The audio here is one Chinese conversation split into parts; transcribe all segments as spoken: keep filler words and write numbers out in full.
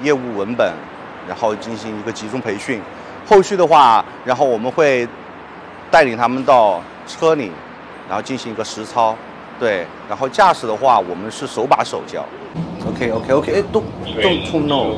业务文本，然后进行一个集中培训。后续的话，然后我们会带领他们到车里，然后进行一个实操。对，然后驾驶的话，我们是手把手教。OK OK OK， 哎，don't don't too no。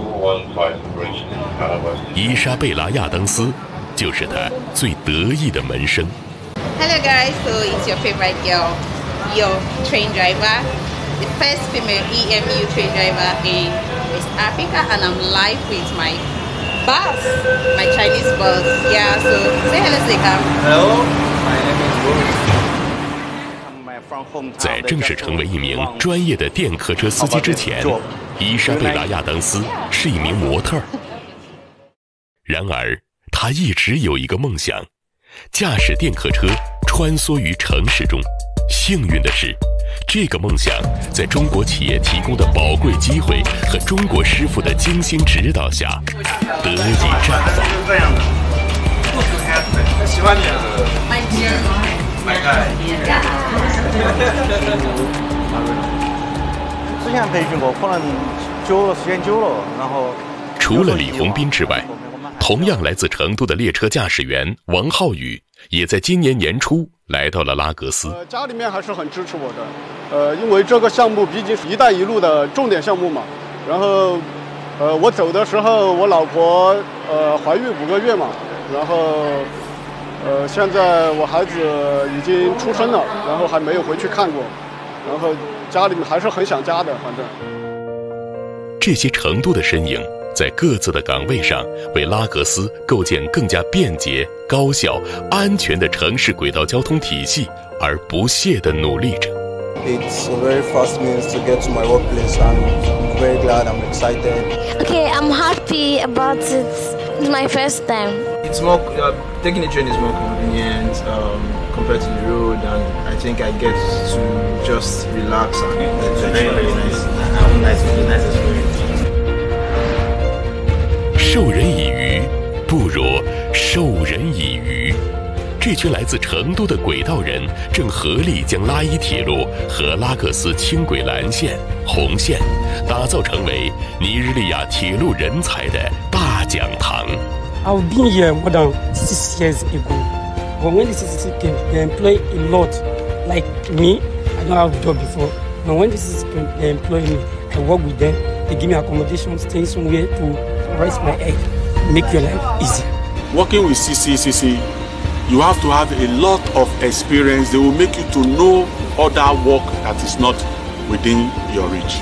伊莎贝拉·亚当斯就是他最得意的门生。 Hello guys, so it's your favorite girl, your train driver, the first female E M U train driver in West Africa, and I'm live with my boss, my Chinese boss. Yeah, so say hello, say come. Hello, my name is Wu. 在正式成为一名专业的电客车司机之前，伊莎贝拉·亚当斯是一名模特儿。然而，他一直有一个梦想：驾驶电客车穿梭于城市中。幸运的是，这个梦想在中国企业提供的宝贵机会和中国师傅的精心指导下，得以绽放。 这样的，不止开始，喜欢你了。 之前培训过，可能久了，时间久了，然后除了李洪斌之外，同样来自成都的列车驾驶员王浩宇，也在今年年初来到了拉格斯。 呃，家里面还是很支持我的，呃，因为这个项目毕竟是“一带一路”的重点项目嘛。然后，呃，我走的时候，我老婆呃怀孕五个月嘛，然后。呃，现在我孩子已经出生了，然后还没有回去看过，然后家里面还是很想家的，反正。 这些成都的身影，在各自的岗位上，为拉格斯构建更加便捷、高效、安全的城市轨道交通体系而不懈地努力着。 It's a very fast means to get to my workplace, and I'm very glad, I'm excited. Okay, I'm happy about it. It's my first time. It's more, uh, taking the train is more convenient um, compared to the road, and I think I get to just relax and it's very, very nice. Have nice, nice experience. 授人以鱼，不如授人以渔。这群来自成都的轨道人正合力将拉伊铁路和拉各斯轻轨蓝线、红线打造成为尼日利亚铁路人才的大讲堂。 I've been here more than six years ago. But when the C C C came, they employ a lot. Like me, I don't have a job before. But when the C C C came, they employ me. I work with them. They give me accommodation, stay somewhere to rest my head, make your life easy. Working with C C C C, you have to have a lot of experience. They will make you to know other work that is not within your reach.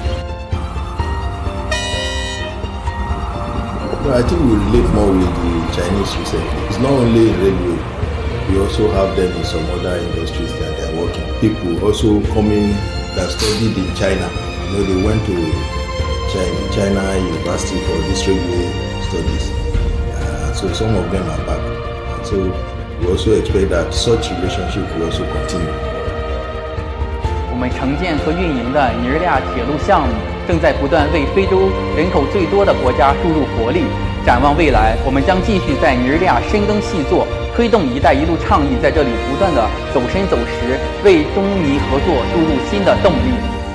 I think we relate more with the Chinese recently. It's not only in railway, we also have them in some other industries that they are working. People also coming that studied in China. You know, they went to China, China University for this railway studies. Uh, so some of them are back. And so we also expect that such relationship will also continue. 我们承建和运营的尼日利亚铁路项目正在不断为非洲人口最多的国家注入活力。展望未来，我们将继续在尼日利亚深耕细作，推动“一带一路”倡议在这里不断的走深走实，为中尼合作注入新的动力。